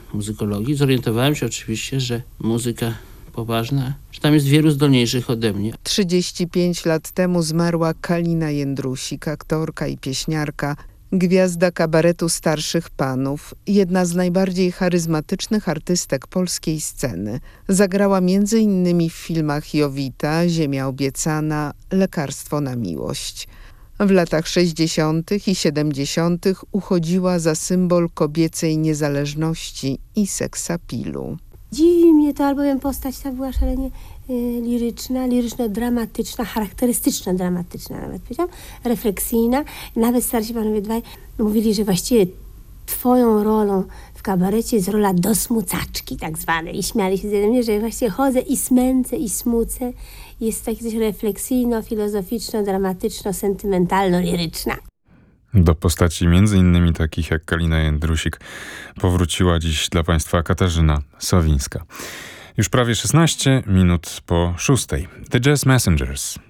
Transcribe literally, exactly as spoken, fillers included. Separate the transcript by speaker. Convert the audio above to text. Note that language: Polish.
Speaker 1: muzykologii, zorientowałem się oczywiście, że muzyka poważna, że tam jest wielu zdolniejszych ode mnie.
Speaker 2: trzydzieści pięć lat temu zmarła Kalina Jędrusik, aktorka i pieśniarka, gwiazda kabaretu starszych panów, jedna z najbardziej charyzmatycznych artystek polskiej sceny. Zagrała między innymi w filmach Jowita, Ziemia obiecana, Lekarstwo na miłość. W latach sześćdziesiątych i siedemdziesiątych uchodziła za symbol kobiecej niezależności i seksapilu.
Speaker 3: Dziwi mnie to, albowiem postać ta była szalenie y, liryczna, liryczno-dramatyczna, charakterystyczno-dramatyczna nawet, powiedziałam, refleksyjna. Nawet starsi panowie dwaj mówili, że właściwie twoją rolą w kabarecie jest rola dosmucaczki tak zwanej i śmiali się ze mnie, że właściwie chodzę i smęcę i smucę. Jest takie coś refleksyjno-filozoficzno-dramatyczno-sentymentalno-liryczna.
Speaker 4: Do postaci między innymi takich jak Kalina Jędrusik powróciła dziś dla Państwa Katarzyna Sowińska. Już prawie szesnaście minut po szóstej. The Jazz Messengers.